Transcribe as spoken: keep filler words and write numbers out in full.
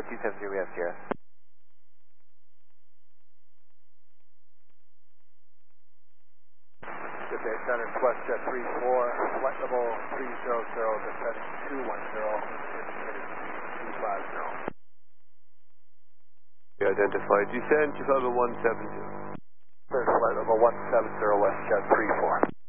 Jet two seven zero, we have Sierra. Good day, Center, WestJet three four, flight level three zero zero, descending two one zero, indicated two five zero. We identified descent, two thousand one seven zero. Clear flight level one seven zero, WestJet three four.